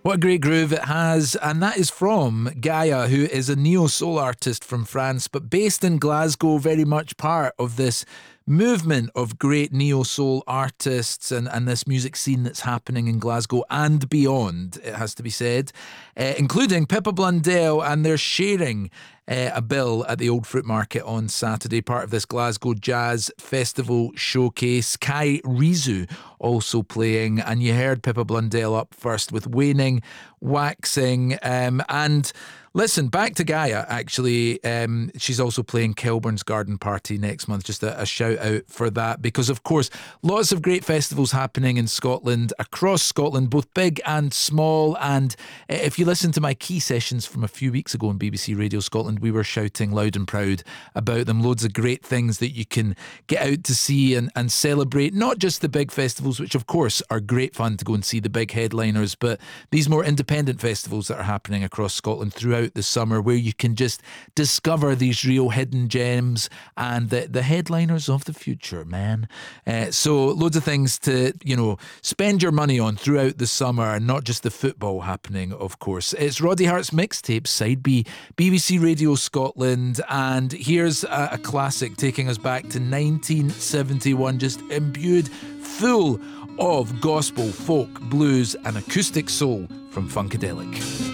What a great groove it has, and that is from Gaia, who is a neo-soul artist from France, but based in Glasgow, very much part of this movement of great neo-soul artists and this music scene that's happening in Glasgow and beyond, it has to be said, including Pippa Blundell, and they're sharing a bill at the Old Fruit Market on Saturday, part of this Glasgow Jazz Festival showcase. Kai Rizu also playing, and you heard Pippa Blundell up first with Waning, Waxing, and listen, back to Gaia, actually. She's also playing Kelburn's Garden Party next month. Just a shout out for that, because, of course, lots of great festivals happening in Scotland, across Scotland, both big and small. And if you listen to my key sessions from a few weeks ago on BBC Radio Scotland, we were shouting loud and proud about them. Loads of great things that you can get out to see and celebrate. Not just the big festivals, which, of course, are great fun to go and see the big headliners, but these more independent festivals that are happening across Scotland throughout the summer, where you can just discover these real hidden gems and the headliners of the future, man. So loads of things to, spend your money on throughout the summer, and not just the football happening, of course. It's Roddy Hart's Mixtape, Side B, BBC Radio Scotland, and here's a classic taking us back to 1971, just imbued full of gospel, folk, blues and acoustic soul from Funkadelic.